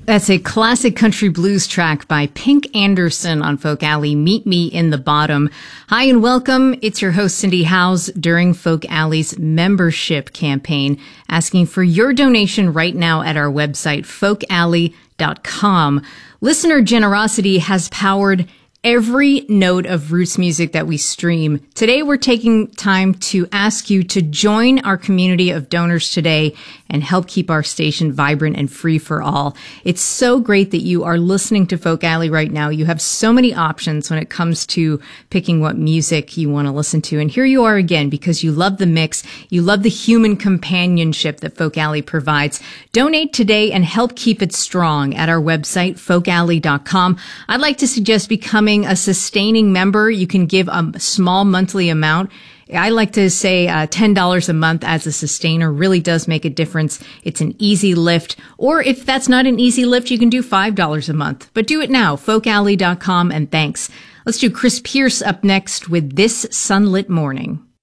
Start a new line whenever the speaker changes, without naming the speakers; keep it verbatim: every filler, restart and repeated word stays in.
That's a classic country blues track by Pink Anderson on Folk Alley, Meet Me in the Bottom. Hi and welcome. It's your host, Cindy Howes, during Folk Alley's membership campaign, asking for your donation right now at our website, folk alley dot com. Listener generosity has powered every note of roots music that we stream. Today, we're taking time to ask you to join our community of donors today and help keep our station vibrant and free for all. It's so great that you are listening to Folk Alley right now. You have so many options when it comes to picking what music you want to listen to. And here you are again because you love the mix. You love the human companionship that Folk Alley provides. Donate today and help keep it strong at our website, folk alley dot com. I'd like to suggest becoming a sustaining member. You can give a small monthly amount. I like to say uh, ten dollars a month as a sustainer really does make a difference. It's an easy lift. Or if that's not an easy lift, you can do five dollars a month. But do it now, folk alley dot com, and thanks. Let's do Chris Pierce up next with This Sunlit Morning.